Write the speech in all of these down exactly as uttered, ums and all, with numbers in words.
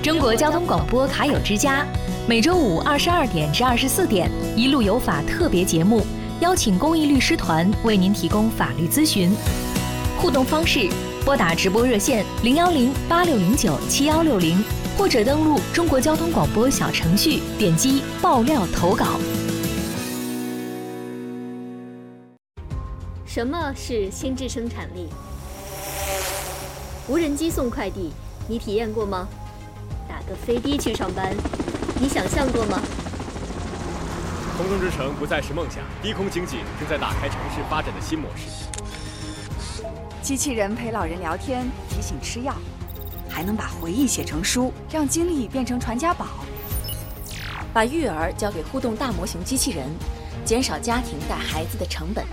中国交通广播卡友之家，每周五二十二点至二十四点，一路有法特别节目，邀请公益律师团为您提供法律咨询。互动方式：拨打直播热线零幺零八六零九七幺六零，或者登录中国交通广播小程序，点击爆料投稿。 什么是心智生产力？无人机送快递，你体验过吗？打个飞的去上班，你想象过吗？ 空中之城不再是梦想，低空经济正在打开城市发展的新模式。 机器人陪老人聊天，提醒吃药，还能把回忆写成书，让经历变成传家宝。 把育儿交给互动大模型机器人，减少家庭带孩子的成本。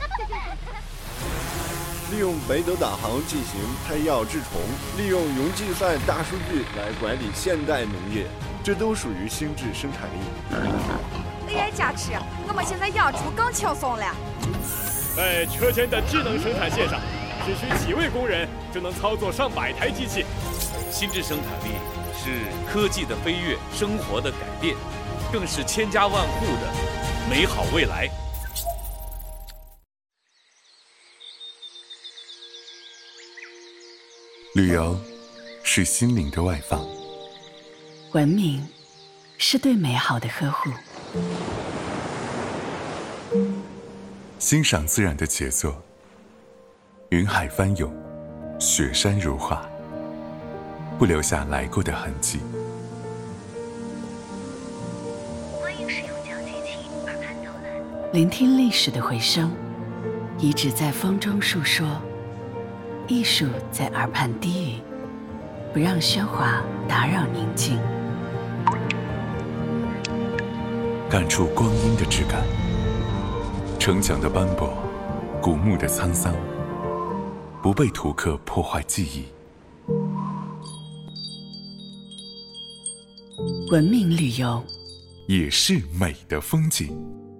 利用北斗导航进行胎药治虫，利用云计算大数据来管理现代农业，这都属于心智生产力。 哎呀，佳琪，我们现在养猪更轻松了。 在车间的智能生产线上，只需几位工人就能操作上百台机器。 心智生产力是科技的飞跃，生活的改变，更是千家万户的美好未来。 旅游是心灵的外放， 文明是对美好的呵护， 欣赏自然的杰作，云海翻涌，雪山如画，不留下来过的痕迹。 欢迎使用讲机器耳畔导览， 聆听历史的回声，遗址在风中述说，艺术在耳畔低语，不让喧哗打扰宁静。 感触光阴的质感，城墙的斑驳，古墓的沧桑，不被图刻破坏记忆。 文明旅游也是美的风景。